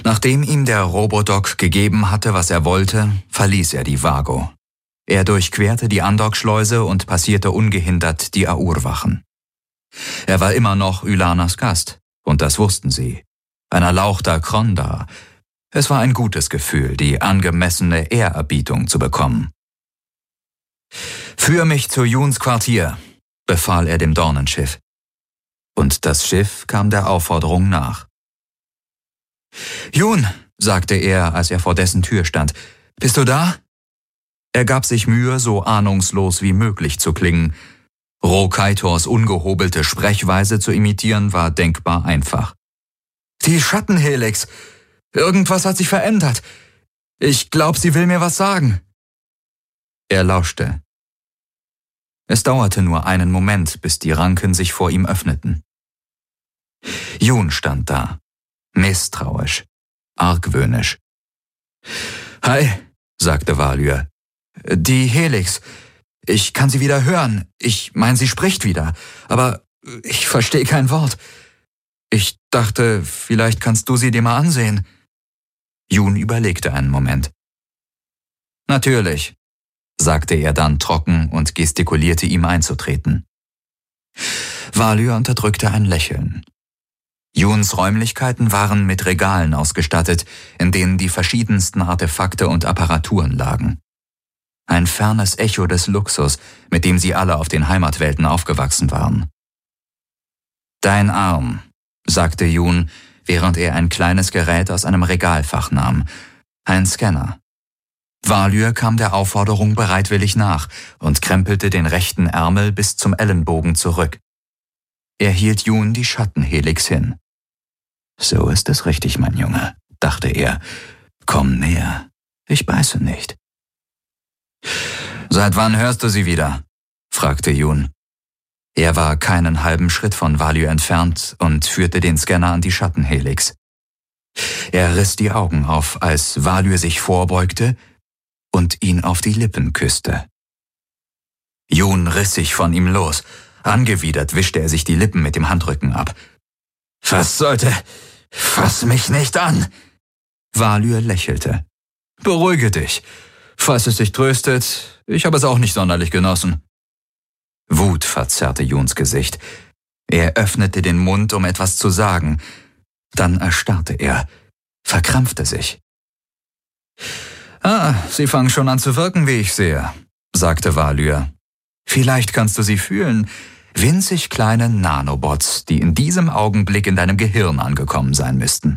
Nachdem ihm der Robodoc gegeben hatte, was er wollte, verließ er die Vago. Er durchquerte die Andockschleuse und passierte ungehindert die Aur-Wachen. Er war immer noch Ylanas Gast, und das wussten sie. Ein erlauchter Kronda. Es war ein gutes Gefühl, die angemessene Ehrerbietung zu bekommen. »Führ mich zu Yuns Quartier«, befahl er dem Dornenschiff. Und das Schiff kam der Aufforderung nach. »Yun«, sagte er, als er vor dessen Tür stand, »bist du da?« Er gab sich Mühe, so ahnungslos wie möglich zu klingen. Rokaitors ungehobelte Sprechweise zu imitieren, war denkbar einfach. »Die Schattenhelix. Irgendwas hat sich verändert. Ich glaub, sie will mir was sagen.« Er lauschte. Es dauerte nur einen Moment, bis die Ranken sich vor ihm öffneten. Yun stand da, misstrauisch, argwöhnisch. »Hi«, sagte Valyr. »Die Helix. Ich kann sie wieder hören. Ich meine, sie spricht wieder. Aber ich verstehe kein Wort. Ich dachte, vielleicht kannst du sie dir mal ansehen.« Yun überlegte einen Moment. »Natürlich«, sagte er dann trocken und gestikulierte ihm einzutreten. Valyr unterdrückte ein Lächeln. Yuns Räumlichkeiten waren mit Regalen ausgestattet, in denen die verschiedensten Artefakte und Apparaturen lagen. Ein fernes Echo des Luxus, mit dem sie alle auf den Heimatwelten aufgewachsen waren. »Dein Arm«, sagte Yun, während er ein kleines Gerät aus einem Regalfach nahm. Ein Scanner. Valyr kam der Aufforderung bereitwillig nach und krempelte den rechten Ärmel bis zum Ellenbogen zurück. Er hielt Yun die Schattenhelix hin. »So ist es richtig, mein Junge«, dachte er. »Komm näher, ich beiße nicht.« »Seit wann hörst du sie wieder?«, fragte Yun. Er war keinen halben Schritt von Valyr entfernt und führte den Scanner an die Schattenhelix. Er riss die Augen auf, als Valyr sich vorbeugte und ihn auf die Lippen küsste. Yun riss sich von ihm los. Angewidert wischte er sich die Lippen mit dem Handrücken ab. »Was sollte? Fass mich nicht an!« Valyr lächelte. »Beruhige dich. Falls es dich tröstet, ich habe es auch nicht sonderlich genossen.« Wut verzerrte Yuns Gesicht. Er öffnete den Mund, um etwas zu sagen. Dann erstarrte er, verkrampfte sich. »Ah, sie fangen schon an zu wirken, wie ich sehe«, sagte Valyr. »Vielleicht kannst du sie fühlen. Winzig kleine Nanobots, die in diesem Augenblick in deinem Gehirn angekommen sein müssten.«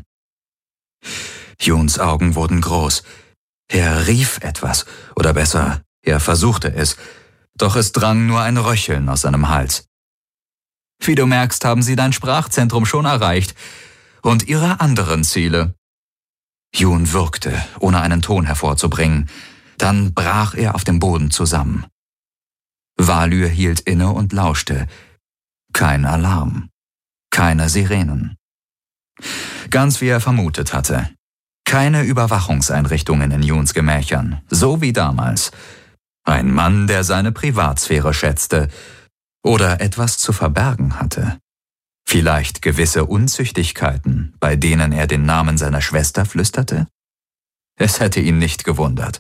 Yuns Augen wurden groß. Er rief etwas, oder besser, er versuchte es, doch es drang nur ein Röcheln aus seinem Hals. »Wie du merkst, haben sie dein Sprachzentrum schon erreicht und ihre anderen Ziele.« Yun würgte, ohne einen Ton hervorzubringen. Dann brach er auf dem Boden zusammen. Valyr hielt inne und lauschte. Kein Alarm. Keine Sirenen. Ganz wie er vermutet hatte. Keine Überwachungseinrichtungen in Yuns Gemächern, so wie damals. Ein Mann, der seine Privatsphäre schätzte oder etwas zu verbergen hatte. Vielleicht gewisse Unzüchtigkeiten, bei denen er den Namen seiner Schwester flüsterte? Es hätte ihn nicht gewundert.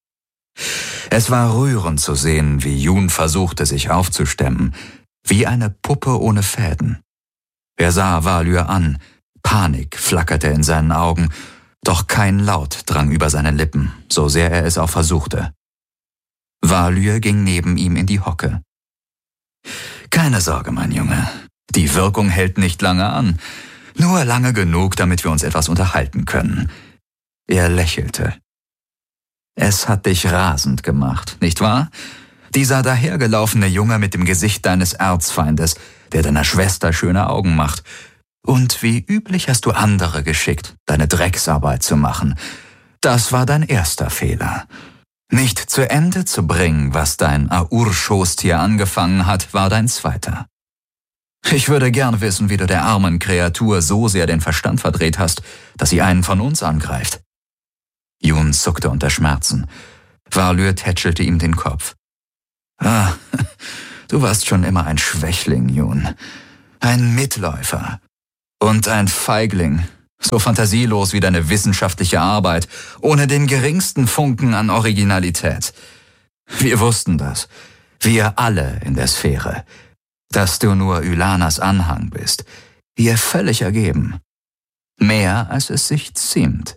Es war rührend zu sehen, wie Yun versuchte, sich aufzustemmen, wie eine Puppe ohne Fäden. Er sah Valyr an, Panik flackerte in seinen Augen, doch kein Laut drang über seine Lippen, so sehr er es auch versuchte. Valyr ging neben ihm in die Hocke. »Keine Sorge, mein Junge, die Wirkung hält nicht lange an, nur lange genug, damit wir uns etwas unterhalten können.« Er lächelte. »Es hat dich rasend gemacht, nicht wahr? Dieser dahergelaufene Junge mit dem Gesicht deines Erzfeindes, der deiner Schwester schöne Augen macht. Und wie üblich hast du andere geschickt, deine Drecksarbeit zu machen. Das war dein erster Fehler. Nicht zu Ende zu bringen, was dein Aur-Schoßtier angefangen hat, war dein zweiter. Ich würde gern wissen, wie du der armen Kreatur so sehr den Verstand verdreht hast, dass sie einen von uns angreift.« Yun zuckte unter Schmerzen. Valyr tätschelte ihm den Kopf. »Ah, du warst schon immer ein Schwächling, Yun. Ein Mitläufer. Und ein Feigling. So fantasielos wie deine wissenschaftliche Arbeit, ohne den geringsten Funken an Originalität. Wir wussten das, wir alle in der Sphäre, dass du nur Ylanas Anhang bist, ihr völlig ergeben. Mehr als es sich ziemt.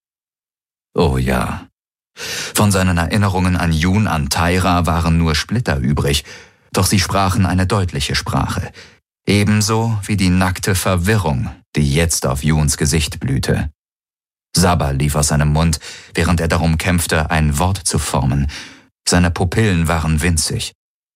Oh ja. Von seinen Erinnerungen an Jun, an Tyra waren nur Splitter übrig, doch sie sprachen eine deutliche Sprache. Ebenso wie die nackte Verwirrung, die jetzt auf Juns Gesicht blühte. Sabber lief aus seinem Mund, während er darum kämpfte, ein Wort zu formen. Seine Pupillen waren winzig.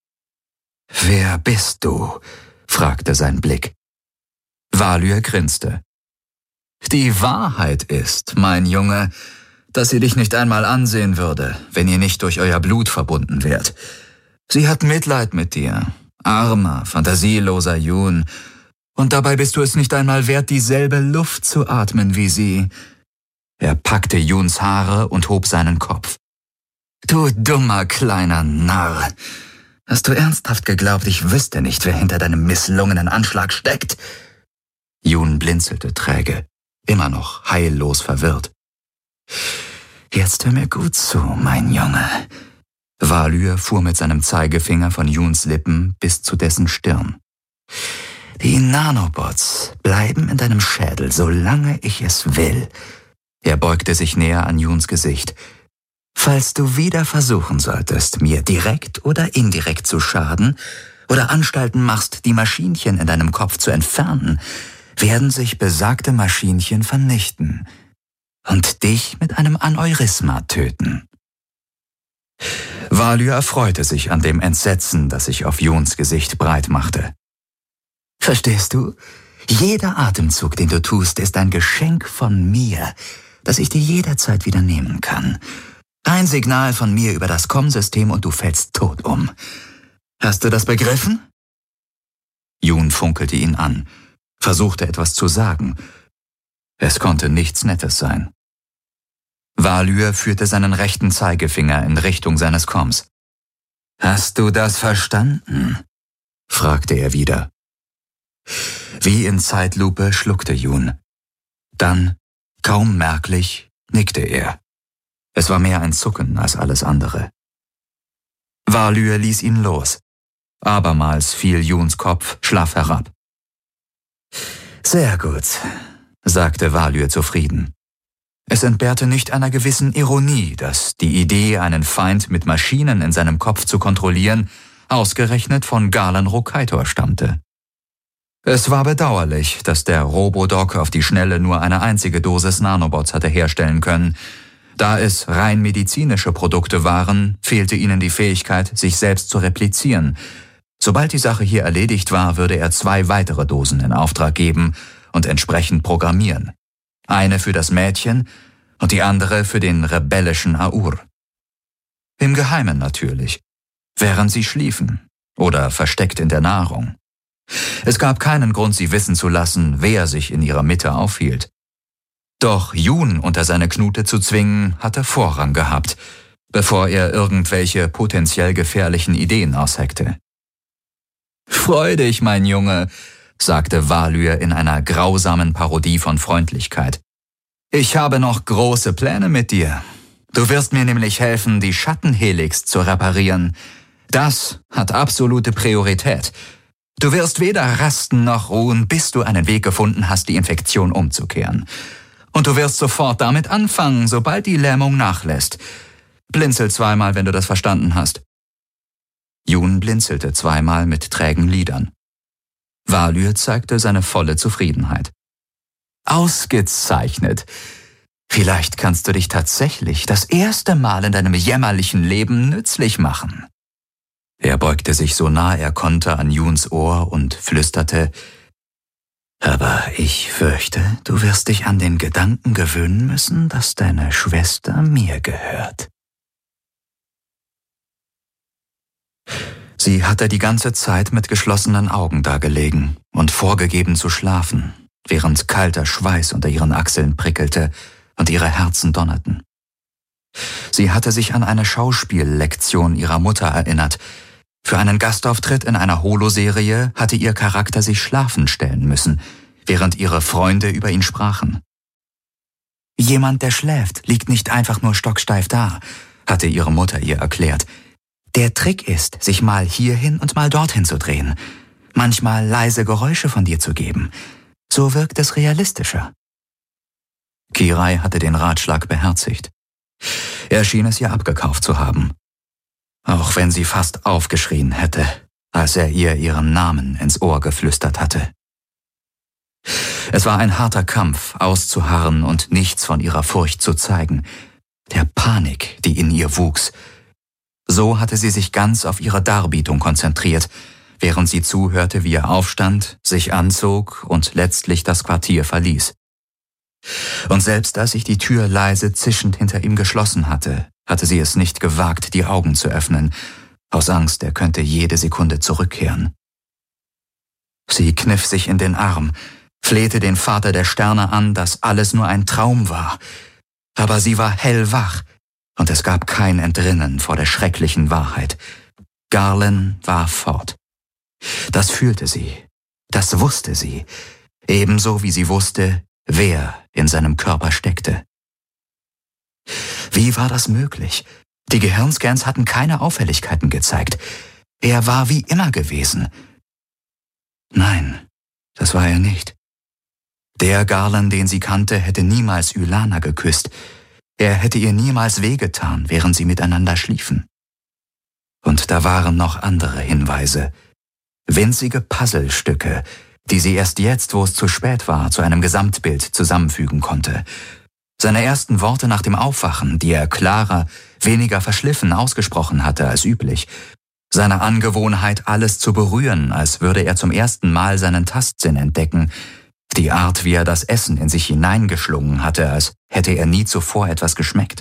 »Wer bist du?« fragte sein Blick. Valyr grinste. »Die Wahrheit ist, mein Junge, dass sie dich nicht einmal ansehen würde, wenn ihr nicht durch euer Blut verbunden wärt. Sie hat Mitleid mit dir, armer, fantasieloser Jun, und dabei bist du es nicht einmal wert, dieselbe Luft zu atmen wie sie.« Er packte Juns Haare und hob seinen Kopf. »Du dummer kleiner Narr! Hast du ernsthaft geglaubt, ich wüsste nicht, wer hinter deinem misslungenen Anschlag steckt?« Jun blinzelte träge, immer noch heillos verwirrt. »Jetzt hör mir gut zu, mein Junge.« Valyr fuhr mit seinem Zeigefinger von Juns Lippen bis zu dessen Stirn. »Die Nanobots bleiben in deinem Schädel, solange ich es will.« Er beugte sich näher an Juns Gesicht. »Falls du wieder versuchen solltest, mir direkt oder indirekt zu schaden oder Anstalten machst, die Maschinchen in deinem Kopf zu entfernen, werden sich besagte Maschinchen vernichten und dich mit einem Aneurysma töten.« Valyr erfreute sich an dem Entsetzen, das sich auf Juns Gesicht breit machte. »Verstehst du? Jeder Atemzug, den du tust, ist ein Geschenk von mir, das ich dir jederzeit wieder nehmen kann. Ein Signal von mir über das COM-System und du fällst tot um. Hast du das begriffen?« Jun funkelte ihn an, versuchte etwas zu sagen. Es konnte nichts Nettes sein. Valyr führte seinen rechten Zeigefinger in Richtung seines Coms. »Hast du das verstanden?« fragte er wieder. Wie in Zeitlupe schluckte Jun. Dann, kaum merklich, nickte er. Es war mehr ein Zucken als alles andere. Valyr ließ ihn los. Abermals fiel Juns Kopf schlaff herab. »Sehr gut«, sagte Valyr zufrieden. Es entbehrte nicht einer gewissen Ironie, dass die Idee, einen Feind mit Maschinen in seinem Kopf zu kontrollieren, ausgerechnet von Galen Rokaitor stammte. Es war bedauerlich, dass der Robodoc auf die Schnelle nur eine einzige Dosis Nanobots hatte herstellen können. Da es rein medizinische Produkte waren, fehlte ihnen die Fähigkeit, sich selbst zu replizieren. Sobald die Sache hier erledigt war, würde er 2 weitere Dosen in Auftrag geben und entsprechend programmieren. Eine für das Mädchen und die andere für den rebellischen Aur. Im Geheimen natürlich, während sie schliefen oder versteckt in der Nahrung. Es gab keinen Grund, sie wissen zu lassen, wer sich in ihrer Mitte aufhielt. Doch Jun unter seine Knute zu zwingen, hatte Vorrang gehabt, bevor er irgendwelche potenziell gefährlichen Ideen ausheckte. »Freu dich, mein Junge«, sagte Valyr in einer grausamen Parodie von Freundlichkeit. »Ich habe noch große Pläne mit dir. Du wirst mir nämlich helfen, die Schattenhelix zu reparieren. Das hat absolute Priorität. Du wirst weder rasten noch ruhen, bis du einen Weg gefunden hast, die Infektion umzukehren. Und du wirst sofort damit anfangen, sobald die Lähmung nachlässt. Blinzel 2-mal, wenn du das verstanden hast.« Jun blinzelte 2-mal mit trägen Lidern. Valyr zeigte seine volle Zufriedenheit. »Ausgezeichnet! Vielleicht kannst du dich tatsächlich das erste Mal in deinem jämmerlichen Leben nützlich machen.« Er beugte sich so nah er konnte an Juns Ohr und flüsterte, »Aber ich fürchte, du wirst dich an den Gedanken gewöhnen müssen, dass deine Schwester mir gehört.« Sie hatte die ganze Zeit mit geschlossenen Augen dagelegen und vorgegeben zu schlafen, während kalter Schweiß unter ihren Achseln prickelte und ihre Herzen donnerten. Sie hatte sich an eine Schauspiellektion ihrer Mutter erinnert. Für einen Gastauftritt in einer Holoserie hatte ihr Charakter sich schlafen stellen müssen, während ihre Freunde über ihn sprachen. Jemand, der schläft, liegt nicht einfach nur stocksteif da, hatte ihre Mutter ihr erklärt. Der Trick ist, sich mal hierhin und mal dorthin zu drehen, manchmal leise Geräusche von dir zu geben. So wirkt es realistischer. Kirai hatte den Ratschlag beherzigt. Er schien es ihr abgekauft zu haben, auch wenn sie fast aufgeschrien hätte, als er ihr ihren Namen ins Ohr geflüstert hatte. Es war ein harter Kampf, auszuharren und nichts von ihrer Furcht zu zeigen, der Panik, die in ihr wuchs. So hatte sie sich ganz auf ihre Darbietung konzentriert, während sie zuhörte, wie er aufstand, sich anzog und letztlich das Quartier verließ. Und selbst als sich die Tür leise zischend hinter ihm geschlossen hatte, hatte sie es nicht gewagt, die Augen zu öffnen, aus Angst, er könnte jede Sekunde zurückkehren. Sie kniff sich in den Arm, flehte den Vater der Sterne an, dass alles nur ein Traum war. Aber sie war hellwach, und es gab kein Entrinnen vor der schrecklichen Wahrheit. Garland war fort. Das fühlte sie, das wusste sie, ebenso wie sie wusste, wer in seinem Körper steckte. Wie war das möglich? Die Gehirnscans hatten keine Auffälligkeiten gezeigt. Er war wie immer gewesen. Nein, das war er nicht. Der Garland, den sie kannte, hätte niemals Ylana geküsst. Er hätte ihr niemals wehgetan, während sie miteinander schliefen. Und da waren noch andere Hinweise. Winzige Puzzlestücke, die sie erst jetzt, wo es zu spät war, zu einem Gesamtbild zusammenfügen konnte. Seine ersten Worte nach dem Aufwachen, die er klarer, weniger verschliffen ausgesprochen hatte als üblich. Seine Angewohnheit, alles zu berühren, als würde er zum ersten Mal seinen Tastsinn entdecken. Die Art, wie er das Essen in sich hineingeschlungen hatte, als hätte er nie zuvor etwas geschmeckt.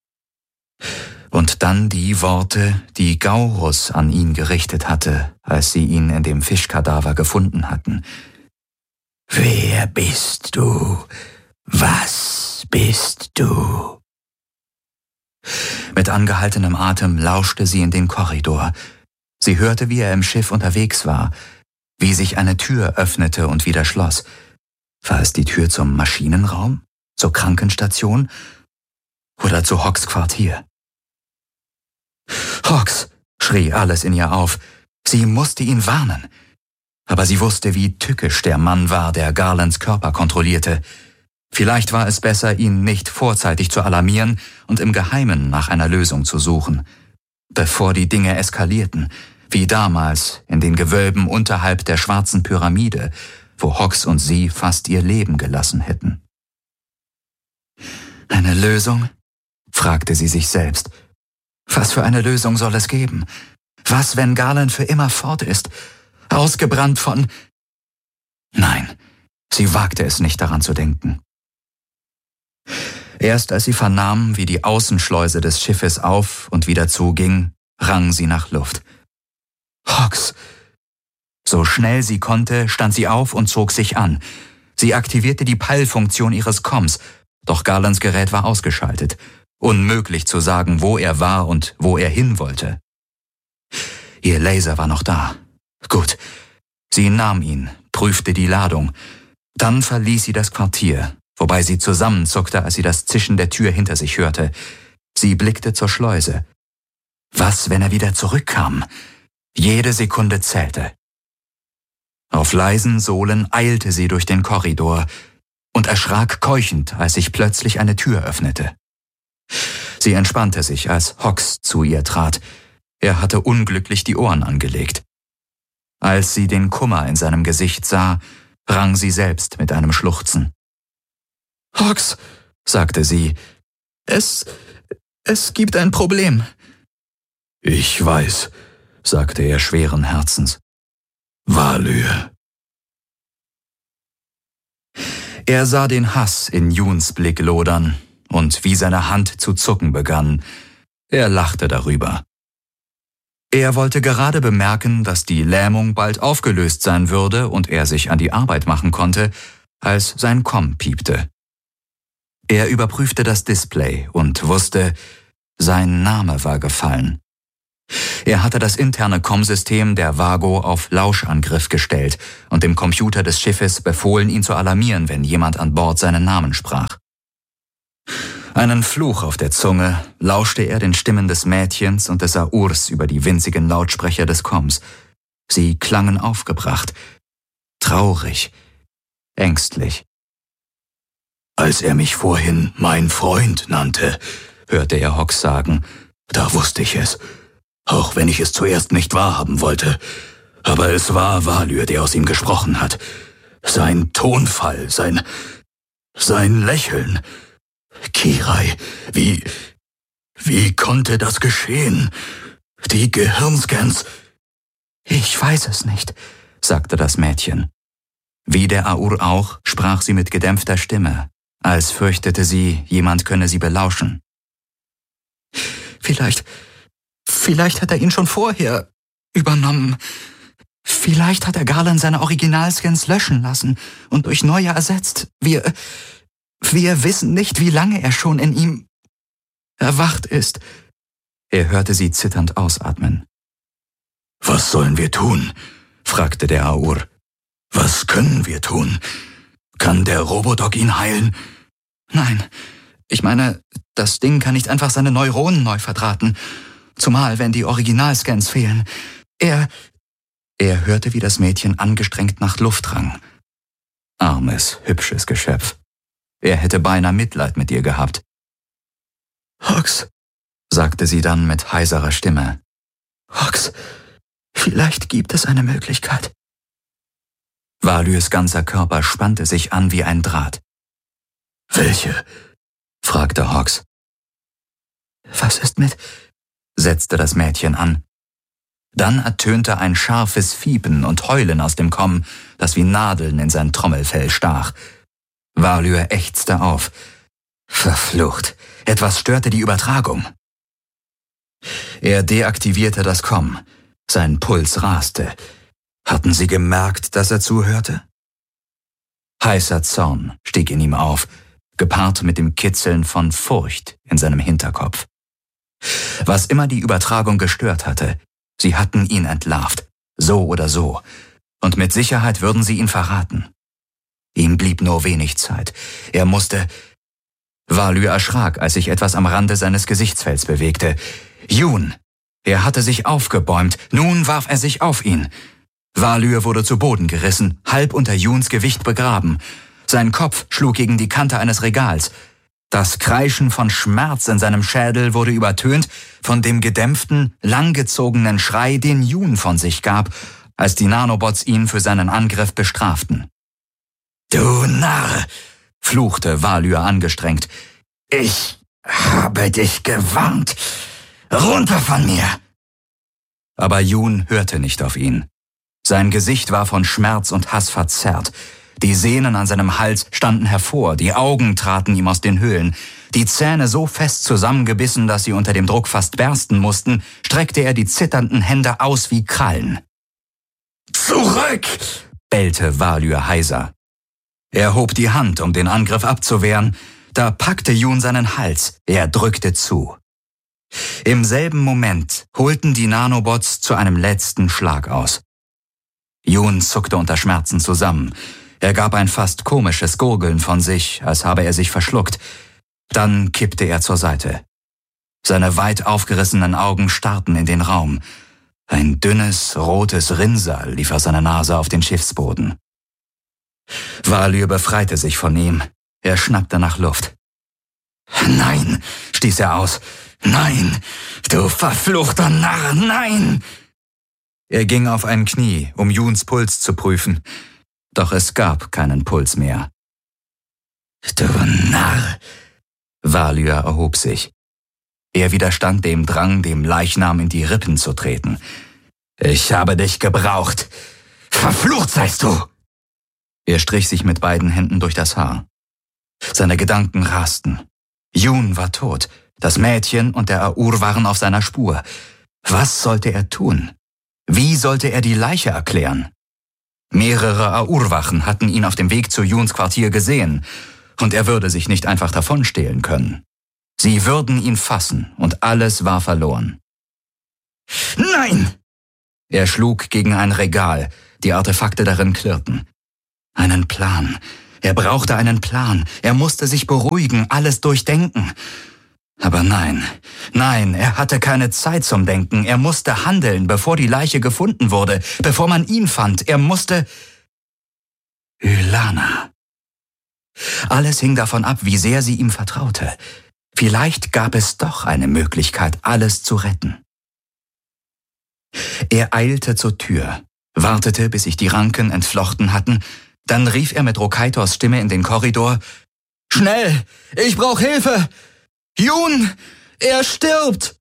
Und dann die Worte, die Gaurus an ihn gerichtet hatte, als sie ihn in dem Fischkadaver gefunden hatten. »Wer bist du? Was bist du?« Mit angehaltenem Atem lauschte sie in den Korridor. Sie hörte, wie er im Schiff unterwegs war, wie sich eine Tür öffnete und wieder schloss. War es die Tür zum Maschinenraum, zur Krankenstation oder zu Hawks Quartier? »Hawks«, schrie alles in ihr auf. Sie musste ihn warnen. Aber sie wusste, wie tückisch der Mann war, der Garlands Körper kontrollierte. Vielleicht war es besser, ihn nicht vorzeitig zu alarmieren und im Geheimen nach einer Lösung zu suchen, bevor die Dinge eskalierten, wie damals in den Gewölben unterhalb der schwarzen Pyramide, wo Hawks und sie fast ihr Leben gelassen hätten. »Eine Lösung?« fragte sie sich selbst. »Was für eine Lösung soll es geben? Was, wenn Garland für immer fort ist? Ausgebrannt von...« Nein, sie wagte es nicht, daran zu denken. Erst als sie vernahm, wie die Außenschleuse des Schiffes auf und wieder zuging, rang sie nach Luft. »Hawks!« So schnell sie konnte, stand sie auf und zog sich an. Sie aktivierte die Peilfunktion ihres Comms, doch Garlands Gerät war ausgeschaltet. Unmöglich zu sagen, wo er war und wo er hin wollte. Ihr Laser war noch da. Gut. Sie nahm ihn, prüfte die Ladung. Dann verließ sie das Quartier, wobei sie zusammenzuckte, als sie das Zischen der Tür hinter sich hörte. Sie blickte zur Schleuse. Was, wenn er wieder zurückkam? Jede Sekunde zählte. Auf leisen Sohlen eilte sie durch den Korridor und erschrak keuchend, als sich plötzlich eine Tür öffnete. Sie entspannte sich, als Hawks zu ihr trat. Er hatte unglücklich die Ohren angelegt. Als sie den Kummer in seinem Gesicht sah, rang sie selbst mit einem Schluchzen. »Hawks«, sagte sie, es gibt ein Problem.« »Ich weiß«, sagte er schweren Herzens. »Valyr.« Er sah den Hass in Juns Blick lodern und wie seine Hand zu zucken begann. Er lachte darüber. Er wollte gerade bemerken, dass die Lähmung bald aufgelöst sein würde und er sich an die Arbeit machen konnte, als sein Comm piepte. Er überprüfte das Display und wusste, sein Name war gefallen. Er hatte das interne Comm-System der Vago auf Lauschangriff gestellt und dem Computer des Schiffes befohlen, ihn zu alarmieren, wenn jemand an Bord seinen Namen sprach. Einen Fluch auf der Zunge lauschte er den Stimmen des Mädchens und des Aurs über die winzigen Lautsprecher des Komms. Sie klangen aufgebracht, traurig, ängstlich. Als er mich vorhin mein Freund nannte, hörte er Hawks sagen, da wusste ich es, auch wenn ich es zuerst nicht wahrhaben wollte. Aber es war Valyr, der aus ihm gesprochen hat. Sein Tonfall, sein Lächeln. Kirai, wie konnte das geschehen? Die Gehirnscans. »Ich weiß es nicht«, sagte das Mädchen. Wie der Aur auch, sprach sie mit gedämpfter Stimme, als fürchtete sie, jemand könne sie belauschen. Vielleicht hat er ihn schon vorher übernommen. Vielleicht hat er Garland seine Originalscans löschen lassen und durch neue ersetzt. Wir wissen nicht, wie lange er schon in ihm erwacht ist. Er hörte sie zitternd ausatmen. »Was sollen wir tun?« fragte der Aur. »Was können wir tun? Kann der Robodog ihn heilen?« »Nein, ich meine, das Ding kann nicht einfach seine Neuronen neu verdrahten. Zumal, wenn die Originalscans fehlen. Er hörte, wie das Mädchen angestrengt nach Luft rang. Armes, hübsches Geschöpf. Er hätte beinahe Mitleid mit ihr gehabt. »Hawks«, sagte sie dann mit heiserer Stimme. »Hawks, vielleicht gibt es eine Möglichkeit.« Valyrs ganzer Körper spannte sich an wie ein Draht. »Welche?« fragte Hawks. »Was ist mit?« setzte das Mädchen an. Dann ertönte ein scharfes Fiepen und Heulen aus dem Komm, das wie Nadeln in sein Trommelfell stach. Valyr ächzte auf. Verflucht, etwas störte die Übertragung. Er deaktivierte das Komm. Sein Puls raste. Hatten sie gemerkt, dass er zuhörte? Heißer Zorn stieg in ihm auf, gepaart mit dem Kitzeln von Furcht in seinem Hinterkopf. Was immer die Übertragung gestört hatte, sie hatten ihn entlarvt, so oder so, und mit Sicherheit würden sie ihn verraten. Ihm blieb nur wenig Zeit. Er musste... Valyr erschrak, als sich etwas am Rande seines Gesichtsfelds bewegte. Jun! Er hatte sich aufgebäumt, nun warf er sich auf ihn. Valyr wurde zu Boden gerissen, halb unter Juns Gewicht begraben. Sein Kopf schlug gegen die Kante eines Regals. Das Kreischen von Schmerz in seinem Schädel wurde übertönt von dem gedämpften, langgezogenen Schrei, den Jun von sich gab, als die Nanobots ihn für seinen Angriff bestraften. »Du Narr«, fluchte Valyr angestrengt. »Ich habe dich gewarnt. Runter von mir!« Aber Jun hörte nicht auf ihn. Sein Gesicht war von Schmerz und Hass verzerrt. Die Sehnen an seinem Hals standen hervor, die Augen traten ihm aus den Höhlen. Die Zähne so fest zusammengebissen, dass sie unter dem Druck fast bersten mussten, streckte er die zitternden Hände aus wie Krallen. »Zurück!« bellte Valyr heiser. Er hob die Hand, um den Angriff abzuwehren. Da packte Jun seinen Hals. Er drückte zu. Im selben Moment holten die Nanobots zu einem letzten Schlag aus. Jun zuckte unter Schmerzen zusammen. Er gab ein fast komisches Gurgeln von sich, als habe er sich verschluckt. Dann kippte er zur Seite. Seine weit aufgerissenen Augen starrten in den Raum. Ein dünnes, rotes Rinnsal lief aus seiner Nase auf den Schiffsboden. Valyr befreite sich von ihm. Er schnappte nach Luft. »Nein«, stieß er aus. »Nein, du verfluchter Narr, nein!« Er ging auf ein Knie, um Juns Puls zu prüfen. Doch es gab keinen Puls mehr. »Du Narr!« Valyr erhob sich. Er widerstand dem Drang, dem Leichnam in die Rippen zu treten. »Ich habe dich gebraucht. Verflucht seist du!« Er strich sich mit beiden Händen durch das Haar. Seine Gedanken rasten. Jun war tot. Das Mädchen und der Aur waren auf seiner Spur. Was sollte er tun? Wie sollte er die Leiche erklären? Mehrere Aurwachen hatten ihn auf dem Weg zu Juns Quartier gesehen, und er würde sich nicht einfach davonstehlen können. Sie würden ihn fassen, und alles war verloren. »Nein!« Er schlug gegen ein Regal, die Artefakte darin klirrten. Einen Plan. Er brauchte einen Plan. Er musste sich beruhigen, alles durchdenken. Aber nein, er hatte keine Zeit zum Denken. Er musste handeln, bevor die Leiche gefunden wurde, bevor man ihn fand. Er musste... Ylana. Alles hing davon ab, wie sehr sie ihm vertraute. Vielleicht gab es doch eine Möglichkeit, alles zu retten. Er eilte zur Tür, wartete, bis sich die Ranken entflochten hatten, dann rief er mit Rokaitors Stimme in den Korridor: »Schnell! Ich brauche Hilfe! Jun! Er stirbt!«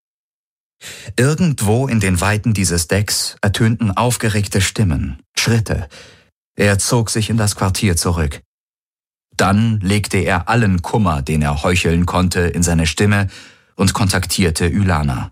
Irgendwo in den Weiten dieses Decks ertönten aufgeregte Stimmen, Schritte. Er zog sich in das Quartier zurück. Dann legte er allen Kummer, den er heucheln konnte, in seine Stimme und kontaktierte Ylana.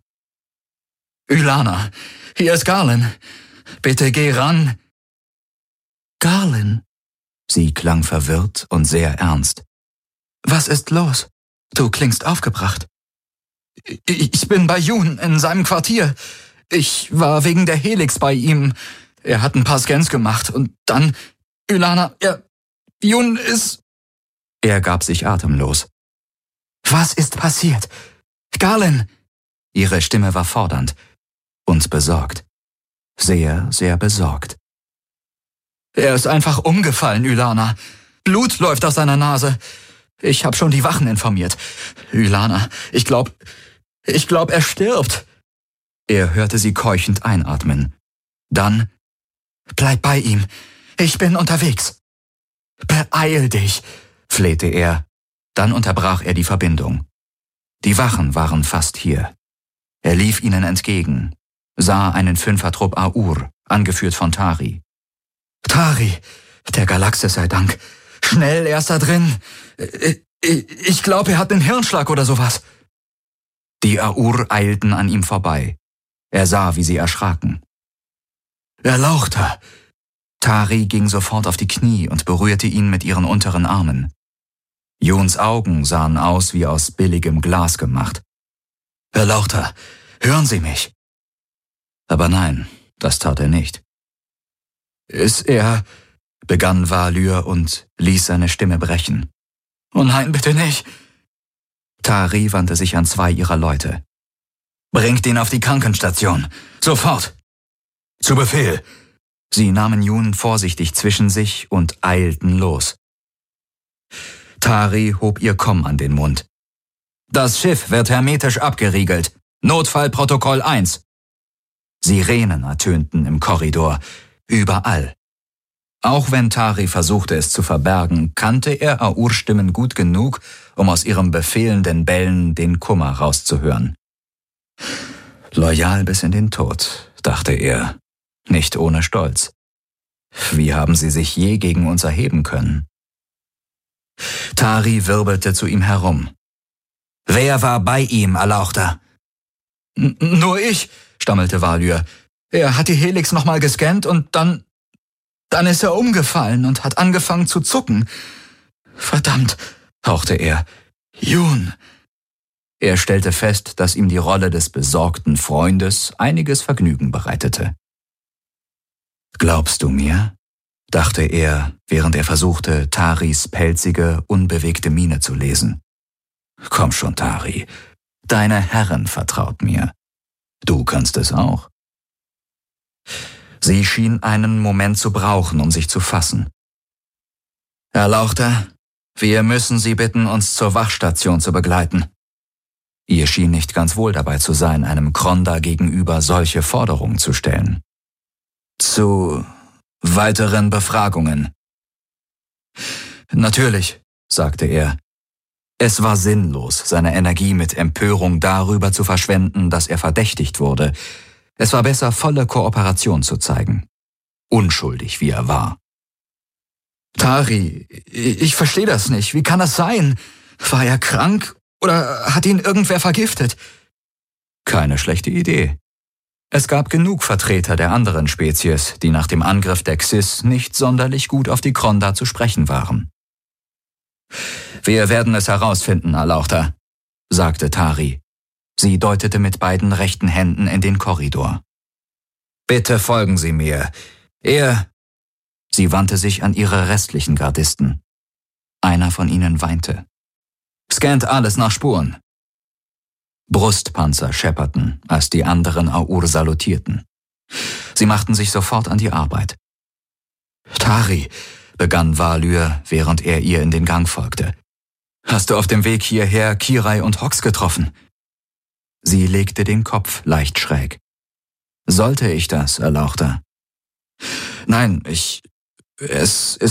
»Ylana, hier ist Garlin. Bitte geh ran.« »Garlin?« Sie klang verwirrt und sehr ernst. »Was ist los? Du klingst aufgebracht.« »Ich bin bei Jun in seinem Quartier. Ich war wegen der Helix bei ihm. Er hat ein paar Scans gemacht und dann... Ylana, Jun ist...« Er gab sich atemlos. »Was ist passiert? Garlin!« Ihre Stimme war fordernd und besorgt. Sehr, sehr besorgt. »Er ist einfach umgefallen, Ylana. Blut läuft aus seiner Nase. Ich habe schon die Wachen informiert. Ylana, ich glaub, er stirbt.« Er hörte sie keuchend einatmen. Dann: »Bleib bei ihm. Ich bin unterwegs.« »Beeil dich«, flehte er. Dann unterbrach er die Verbindung. Die Wachen waren fast hier. Er lief ihnen entgegen, sah einen Fünfertrupp Aur, angeführt von Tari. »Tari, der Galaxis sei Dank. Schnell, er ist da drin. Ich glaube, er hat einen Hirnschlag oder sowas.« Die Aur eilten an ihm vorbei. Er sah, wie sie erschraken. »Erlauchter!« Tari ging sofort auf die Knie und berührte ihn mit ihren unteren Armen. Juns Augen sahen aus wie aus billigem Glas gemacht. »Erlauchter, hören Sie mich!« Aber nein, das tat er nicht. »Ist er...« begann Valyr und ließ seine Stimme brechen. »Oh nein, bitte nicht!« Tari wandte sich an zwei ihrer Leute. »Bringt ihn auf die Krankenstation! Sofort!« »Zu Befehl!« Sie nahmen Jun vorsichtig zwischen sich und eilten los. Tari hob ihr Komm an den Mund. »Das Schiff wird hermetisch abgeriegelt. Notfallprotokoll 1. Sirenen ertönten im Korridor, überall. Auch wenn Tari versuchte, es zu verbergen, kannte er Aur-Stimmen gut genug, um aus ihrem befehlenden Bellen den Kummer rauszuhören. Loyal bis in den Tod, dachte er, nicht ohne Stolz. Wie haben sie sich je gegen uns erheben können? Tari wirbelte zu ihm herum. »Wer war bei ihm, Erlauchter?« »Nur ich«, stammelte Valyr. »Er hat die Helix nochmal gescannt und dann ist er umgefallen und hat angefangen zu zucken. Verdammt«, hauchte er. »Jun!« Er stellte fest, dass ihm die Rolle des besorgten Freundes einiges Vergnügen bereitete. »Glaubst du mir?«, dachte er, während er versuchte, Taris pelzige, unbewegte Miene zu lesen. »Komm schon, Tari. Deine Herrin vertraut mir. Du kannst es auch.« Sie schien einen Moment zu brauchen, um sich zu fassen. »Erlauchter, wir müssen Sie bitten, uns zur Wachstation zu begleiten.« Ihr schien nicht ganz wohl dabei zu sein, einem Kronda gegenüber solche Forderungen zu stellen. »Zu weiteren Befragungen.« »Natürlich«, sagte er. Es war sinnlos, seine Energie mit Empörung darüber zu verschwenden, dass er verdächtigt wurde. Es war besser, volle Kooperation zu zeigen. Unschuldig, wie er war. »Tari, ich verstehe das nicht. Wie kann das sein? War er krank oder hat ihn irgendwer vergiftet?« Keine schlechte Idee. Es gab genug Vertreter der anderen Spezies, die nach dem Angriff der Xys nicht sonderlich gut auf die Kronda zu sprechen waren. »Wir werden es herausfinden, Erlauchter«, sagte Tari. Sie deutete mit beiden rechten Händen in den Korridor. »Bitte folgen Sie mir. Sie wandte sich an ihre restlichen Gardisten. Einer von ihnen weinte. »Scannt alles nach Spuren!« Brustpanzer schepperten, als die anderen Aur salutierten. Sie machten sich sofort an die Arbeit. »Tari«, begann Valyr, während er ihr in den Gang folgte. »Hast du auf dem Weg hierher Kirai und Hox getroffen?« Sie legte den Kopf leicht schräg. »Sollte ich das, Erlauchter?« »Nein, es ist